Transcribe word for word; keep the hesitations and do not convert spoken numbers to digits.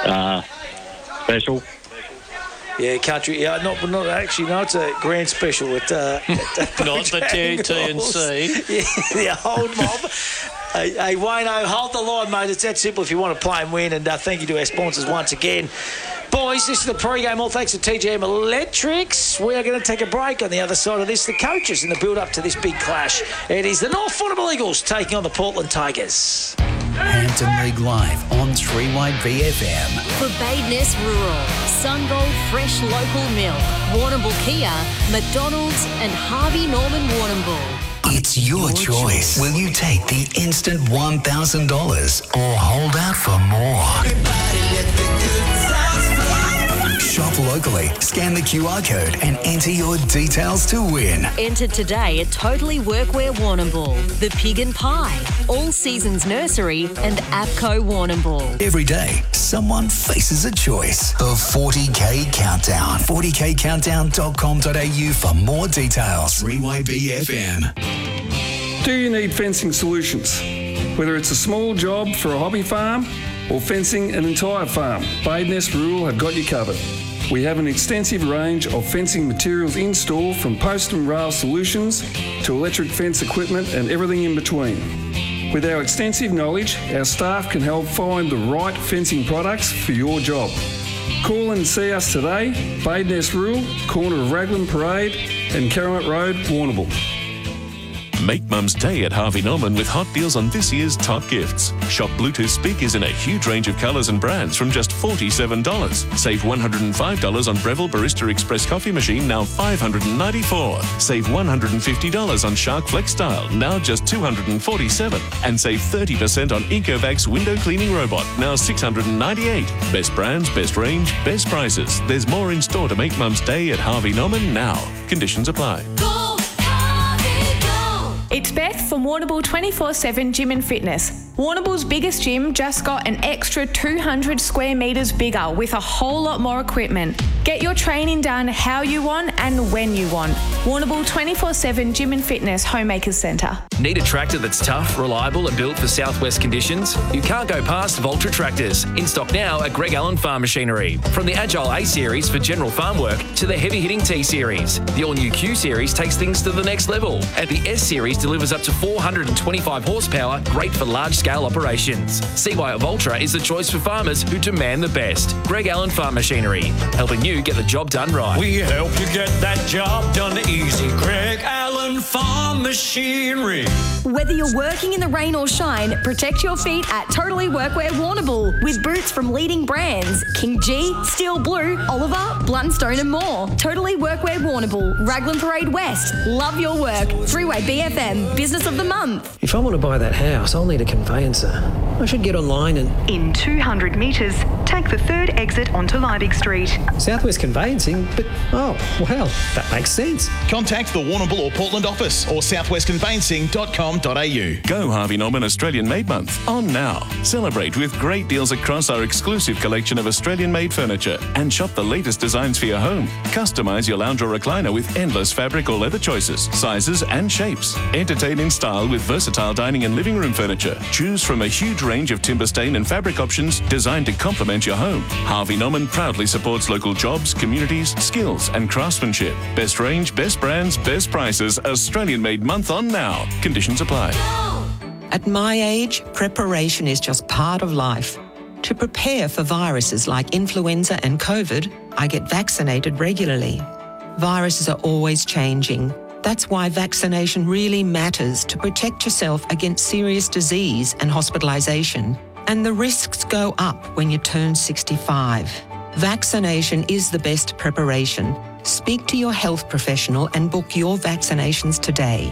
Uh, special. Yeah, country. Yeah, not not actually. No, it's a grand special at, uh, at not the T T and C. Yeah, the old mob. Hey, hey, Wayno, hold the line, mate. It's that simple if you want to play and win. And uh, thank you to our sponsors once again. Boys, this is the pre-game. All thanks to T G M Electrics. We are going to take a break. On the other side of this, the coaches in the build-up to this big clash. It is the North Warrnambool Eagles taking on the Portland Tigers. Hampton League Live on three Y B F M. For Badeness Rural, Sungold Fresh Local Milk, Warrnambool Kia, McDonald's and Harvey Norman Warrnambool. It's your, your choice. choice. Will you take the instant one thousand dollars or hold out for more? Shop locally, scan the Q R code and enter your details to win. Enter today at Totally Workwear Warrnambool, The Pig and Pie, All Seasons Nursery and APCO Warrnambool. Every day, someone faces a choice. The forty K Countdown. forty K countdown dot com dot a u for more details. three Y B F M. Do you need fencing solutions? Whether it's a small job for a hobby farm or fencing an entire farm, Badeness Rural have got you covered. We have an extensive range of fencing materials in store, from post and rail solutions to electric fence equipment and everything in between. With our extensive knowledge, our staff can help find the right fencing products for your job. Call and see us today, Badeness Rural, corner of Raglan Parade and Karamat Road, Warrnambool. Make Mum's Day at Harvey Norman with hot deals on this year's top gifts. Shop Bluetooth speakers in a huge range of colours and brands from just forty-seven dollars. Save one hundred five dollars on Breville Barista Express coffee machine, now five hundred ninety-four dollars. Save one hundred fifty dollars on Shark Flex Style, now just two hundred forty-seven dollars. And save thirty percent on Ecovacs window cleaning robot, now six hundred ninety-eight dollars. Best brands, best range, best prices. There's more in store to make Mum's Day at Harvey Norman now. Conditions apply. It's Beth from Warrnambool twenty-four seven Gym and Fitness. Warrnambool's biggest gym just got an extra two hundred square metres bigger with a whole lot more equipment. Get your training done how you want and when you want. Warrnambool twenty-four seven Gym and Fitness Homemakers Centre. Need a tractor that's tough, reliable and built for southwest conditions? You can't go past Voltra Tractors. In stock now at Greg Allen Farm Machinery. From the Agile A Series for general farm work to the heavy-hitting T Series. The all-new Q Series takes things to the next level. And the S Series delivers up to four hundred twenty-five horsepower, great for large-scale operations. See why Voltra is the choice for farmers who demand the best. Greg Allen Farm Machinery, helping you get the job done right. We help you get that job done easy. Greg Allen Farm Machinery. Whether you're working in the rain or shine, protect your feet at Totally Workwear Warrnambool with boots from leading brands King G, Steel Blue, Oliver, Blundstone and more. Totally Workwear Warrnambool, Raglan Parade West. Love your work. Three-way B F M, Business of the Month. If I want to buy that house, I'll need a conveyancer. I should get online and... In two hundred metres, take the third exit onto Liebig Street. Southwest Conveyancing? But, oh, well, that makes sense. Contact the Warrnambool or Portland office or southwest conveyancing dot com dot a u. Go Harvey Norman Australian Made Month on now. Celebrate with great deals across our exclusive collection of Australian-made furniture and shop the latest designs for your home. Customise your lounge or recliner with endless fabric or leather choices, sizes and shapes. Entertain in style with versatile dining and living room furniture. Choose from a huge range of timber stain and fabric options designed to complement your home. Harvey Norman proudly supports local jobs, communities, skills and craftsmanship. Best range, best brands, best prices. Australian Made Month on now. Conditions apply. At my age, preparation is just part of life. To prepare for viruses like influenza and COVID, I get vaccinated regularly. Viruses are always changing. That's why vaccination really matters to protect yourself against serious disease and hospitalisation. And the risks go up when you turn sixty-five. Vaccination is the best preparation. Speak to your health professional and book your vaccinations today.